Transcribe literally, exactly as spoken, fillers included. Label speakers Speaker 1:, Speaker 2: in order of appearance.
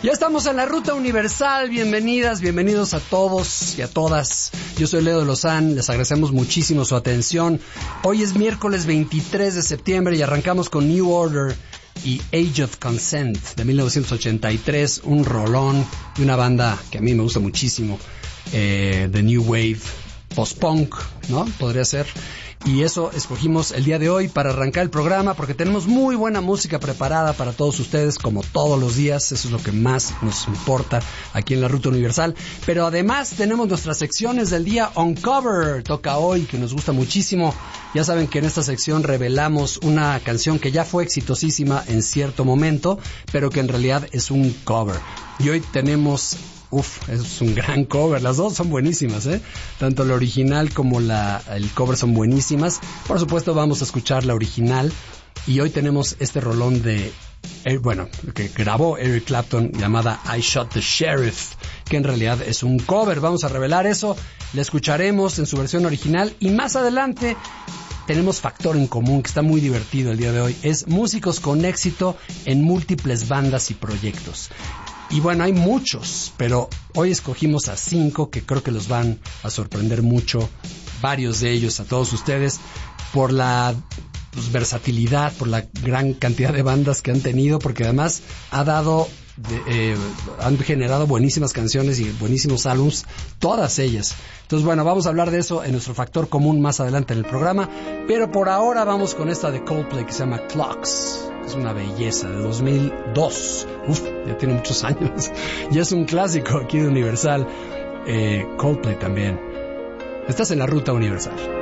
Speaker 1: Ya estamos en la Ruta Universal, bienvenidas, bienvenidos a todos y a todas. Yo soy Leo de Lozán, les agradecemos muchísimo su atención. Hoy es miércoles veintitrés de septiembre y arrancamos con New Order y Age of Consent de mil novecientos ochenta y tres, un rolón de una banda que a mí me gusta muchísimo, eh, de New Wave, post-punk, ¿no? Podría ser. Y eso escogimos el día de hoy para arrancar el programa porque tenemos muy buena música preparada para todos ustedes como todos los días. Eso es lo que más nos importa aquí en la Ruta Universal. Pero además tenemos nuestras secciones del día. Uncover toca hoy, que nos gusta muchísimo. Ya saben que en esta sección revelamos una canción que ya fue exitosísima en cierto momento, pero que en realidad es un cover. Y hoy tenemos... Uf, es un gran cover, las dos son buenísimas, ¿eh? Tanto la original como la, el cover son buenísimas. Por supuesto vamos a escuchar la original y hoy tenemos este rolón de, eh, bueno, que grabó Eric Clapton llamada I Shot the Sheriff, que en realidad es un cover. Vamos a revelar eso, la escucharemos en su versión original y más adelante tenemos factor en común que está muy divertido el día de hoy. Es músicos con éxito en múltiples bandas y proyectos. Y bueno, hay muchos, pero hoy escogimos a cinco que creo que los van a sorprender mucho, varios de ellos a todos ustedes, por la pues, versatilidad, por la gran cantidad de bandas que han tenido, porque además ha dado, de, eh, han generado buenísimas canciones y buenísimos álbums, todas ellas. Entonces, bueno, vamos a hablar de eso en nuestro factor común más adelante en el programa, pero por ahora vamos con esta de Coldplay que se llama Clocks. Es una belleza, de dos mil dos. Uf, ya tiene muchos años. Ya es un clásico aquí de Universal. Eh, Coldplay también. Estás en la Ruta Universal.